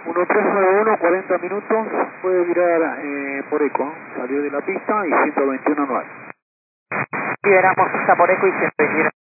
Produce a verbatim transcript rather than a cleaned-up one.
uno tres nueve uno, cuarenta minutos, puede virar eh, por eco, salió de la pista y ciento veintiuno nueve. Liberamos pista por eco y ciento veintiuno.